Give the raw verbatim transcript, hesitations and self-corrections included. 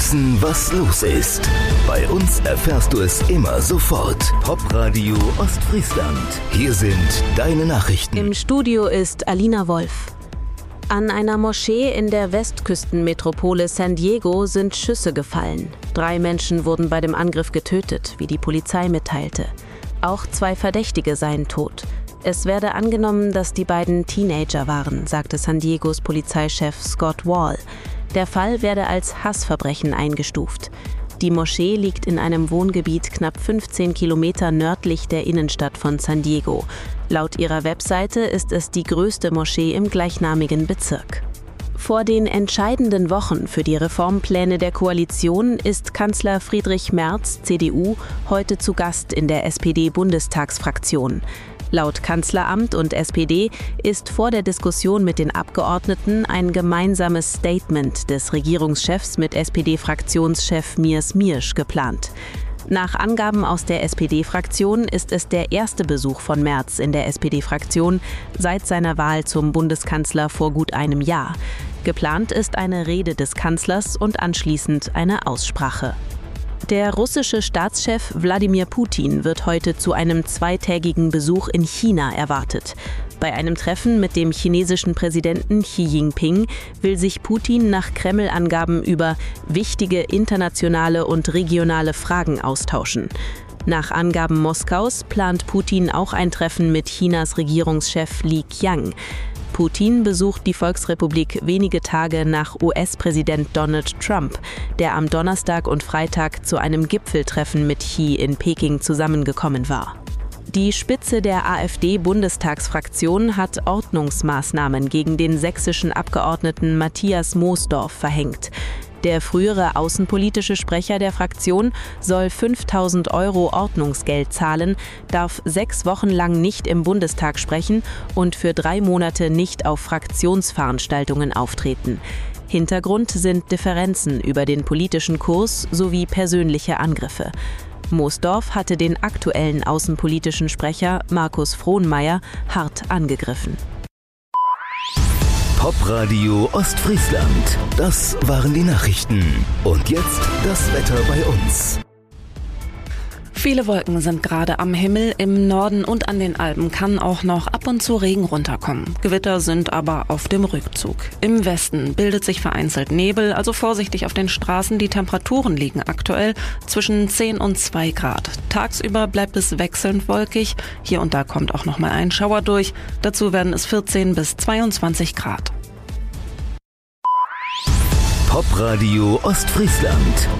Wissen, was los ist. Bei uns erfährst du es immer sofort. Popradio Ostfriesland. Hier sind deine Nachrichten. Im Studio ist Alina Wolf. An einer Moschee in der Westküstenmetropole San Diego sind Schüsse gefallen. Drei Menschen wurden bei dem Angriff getötet, wie die Polizei mitteilte. Auch zwei Verdächtige seien tot. Es werde angenommen, dass die beiden Teenager waren, sagte San Diegos Polizeichef Scott Wall. Der Fall werde als Hassverbrechen eingestuft. Die Moschee liegt in einem Wohngebiet knapp fünfzehn Kilometer nördlich der Innenstadt von San Diego. Laut ihrer Webseite ist es die größte Moschee im gleichnamigen Bezirk. Vor den entscheidenden Wochen für die Reformpläne der Koalition ist Kanzler Friedrich Merz, C D U, heute zu Gast in der S P D-Bundestagsfraktion. Laut Kanzleramt und S P D ist vor der Diskussion mit den Abgeordneten ein gemeinsames Statement des Regierungschefs mit S P D-Fraktionschef Mirs Miersch geplant. Nach Angaben aus der S P D-Fraktion ist es der erste Besuch von Merz in der S P D-Fraktion seit seiner Wahl zum Bundeskanzler vor gut einem Jahr. Geplant ist eine Rede des Kanzlers und anschließend eine Aussprache. Der russische Staatschef Wladimir Putin wird heute zu einem zweitägigen Besuch in China erwartet. Bei einem Treffen mit dem chinesischen Präsidenten Xi Jinping will sich Putin nach Kreml-Angaben über wichtige internationale und regionale Fragen austauschen. Nach Angaben Moskaus plant Putin auch ein Treffen mit Chinas Regierungschef Li Qiang. Putin besucht die Volksrepublik wenige Tage nach U S-Präsident Donald Trump, der am Donnerstag und Freitag zu einem Gipfeltreffen mit Xi in Peking zusammengekommen war. Die Spitze der AfD-Bundestagsfraktion hat Ordnungsmaßnahmen gegen den sächsischen Abgeordneten Matthias Moosdorf verhängt. Der frühere außenpolitische Sprecher der Fraktion soll fünftausend Euro Ordnungsgeld zahlen, darf sechs Wochen lang nicht im Bundestag sprechen und für drei Monate nicht auf Fraktionsveranstaltungen auftreten. Hintergrund sind Differenzen über den politischen Kurs sowie persönliche Angriffe. Moosdorf hatte den aktuellen außenpolitischen Sprecher Markus Frohnmayer hart angegriffen. Popradio Ostfriesland. Das waren die Nachrichten. Und jetzt das Wetter bei uns. Viele Wolken sind gerade am Himmel. Im Norden und an den Alpen kann auch noch ab und zu Regen runterkommen. Gewitter sind aber auf dem Rückzug. Im Westen bildet sich vereinzelt Nebel, also vorsichtig auf den Straßen. Die Temperaturen liegen aktuell zwischen zehn und zwei Grad. Tagsüber bleibt es wechselnd wolkig. Hier und da kommt auch noch mal ein Schauer durch. Dazu werden es vierzehn bis zweiundzwanzig Grad. Popradio Ostfriesland.